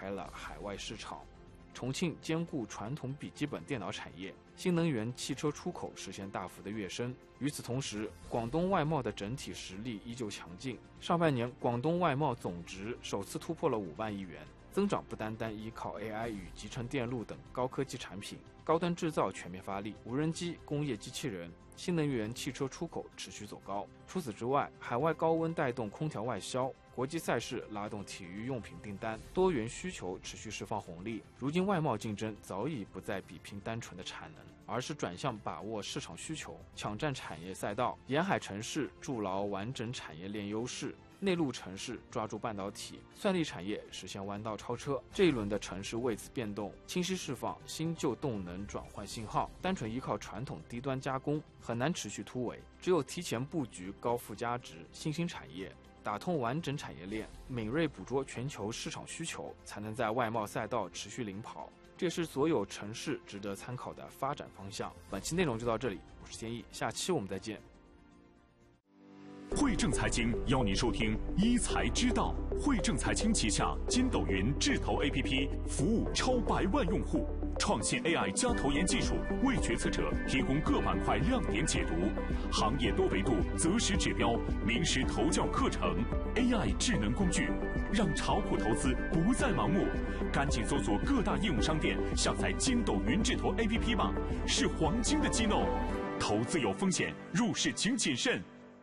开了海外市场。重庆兼顾传统笔记本电脑产业，新能源汽车出口实现大幅的跃升。与此同时，广东外贸的整体实力依旧强劲。上半年，广东外贸总值首次突破了5万亿元，增长不单单依靠 AI 与集成电路等高科技产品，高端制造全面发力，无人机、工业机器人、新能源汽车出口持续走高。除此之外，海外高温带动空调外销，国际赛事拉动体育用品订单，多元需求持续释放红利。如今外贸竞争早已不再比拼单纯的产能，而是转向把握市场需求，抢占产业赛道。沿海城市筑牢完整产业链优势，内陆城市抓住半导体、算力产业实现弯道超车。这一轮的城市为此变动，清晰释放新旧动能转换信号。单纯依靠传统低端加工很难持续突围，只有提前布局高附加值新兴产业，打通完整产业链，敏锐捕捉全球市场需求，才能在外贸赛道持续领跑。这也是所有城市值得参考的发展方向。本期内容就到这里，我是建议，下期我们再见。 汇正财经邀您收听一财之道。汇正财经旗下筋斗云智投 APP 服务超100万用户，创新 AI 加投研技术，为决策者提供各板块亮点解读，行业多维度择时指标，名师投教课程 ，AI 智能工具，让炒股投资不再盲目。赶紧搜索各大应用商店下载筋斗云智投 APP 吧，是黄金的机弄。投资有风险，入市请谨慎。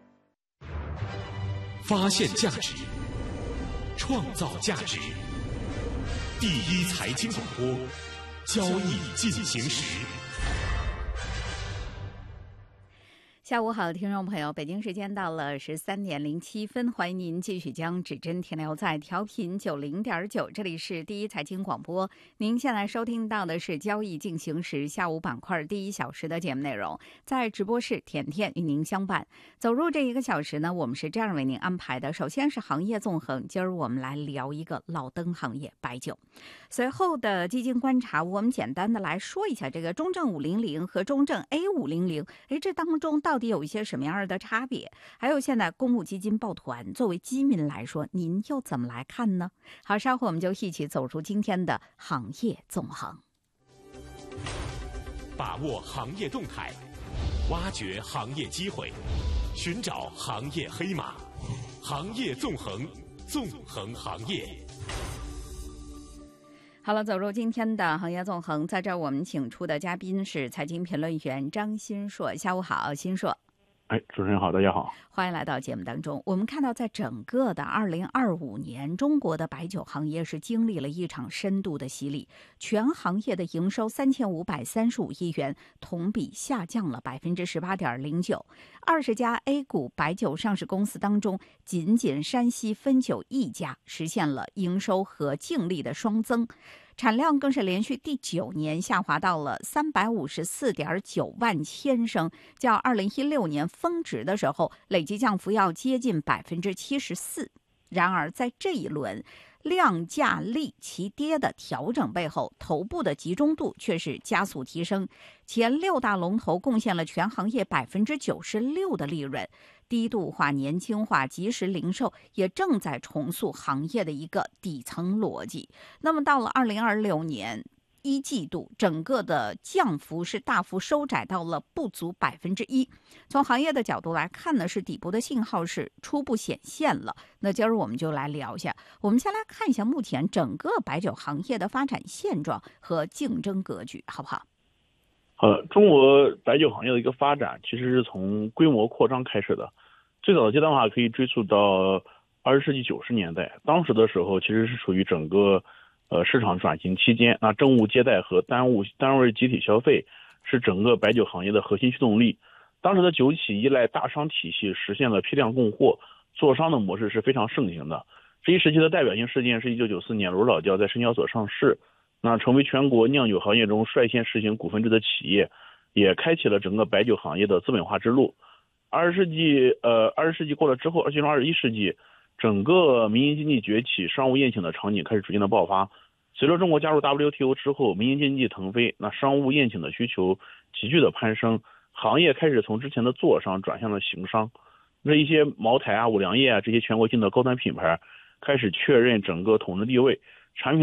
发现价值，创造价值。第一财经广播，交易进行时。 下午好，听众朋友，北京时间到了13:07，欢迎您继续将指针停留在调频90.9，这里是第一财经广播。您现在收听到的是交易进行时下午板块第1小时的节目内容，在直播室甜甜与您相伴。走入这1个小时呢，我们是这样为您安排的：首先是行业纵横，今儿我们来聊一个老灯行业白酒。随后的基金观察，我们简单的来说一下这个中证500和中证 A500，这当中到底有一些什么样的差别？还有现在公募基金抱团，作为基民来说，您又怎么来看呢？好，稍后我们就一起走入今天的行业纵横， 把握行业动态，挖掘行业机会，寻找行业黑马，行业纵横，纵横行业。 好了，走入今天的行业纵横，在这儿我们请出的嘉宾是财经评论员张新硕。下午好，新硕。 主持人好，大家好， 欢迎来到节目当中。我们看到，在整个的2025年，中国的白酒行业是经历了一场深度的洗礼，全行业的营收3535亿元，同比下降了18.09%。20家 A 股白酒上市公司当中，仅山西汾酒一家实现了营收和净利的双增。产量更是连续第9年下滑到了354.9万千升，较2016年峰值的时候累计降幅要接近74%。然而在这一轮量价利齐跌的调整背后，头部的集中度却是加速提升，前6大龙头贡献了全行业96%的利润。低度化、年轻化、即时零售也正在重塑行业的一个底层逻辑。那么到了2026年1季度，整个的降幅是大幅收窄到了不足1%。从行业的角度来看呢，是底部的信号是初步显现了。那今儿我们就来聊一下，我们先来看一下目前整个白酒行业的发展现状和竞争格局，好不好？ 中国白酒行业的一个发展其实是从规模扩张开始的。最早的阶段的话可以追溯到20世纪90年代，当时的时候其实是属于整个市场转型期间，那政务接待和单位集体消费是整个白酒行业的核心驱动力。当时的酒企依赖大商体系实现了批量供货，做商的模式是非常盛行的。这一时期的代表性事件是1994年罗老窖在深交所上市，那成为全国酿酒行业中率先实行股份制的企业，也开启了整个白酒行业的资本化之路。20世纪过了之后，进入21世纪，整个民营经济崛起，商务宴请的场景开始逐渐的爆发。随着中国加入 WTO 之后，民营经济腾飞，那商务宴请的需求急剧的攀升，行业开始从之前的做商转向了行商。那一些茅台啊、五粮液啊这些全国性的高端品牌开始确认整个统治地位，产品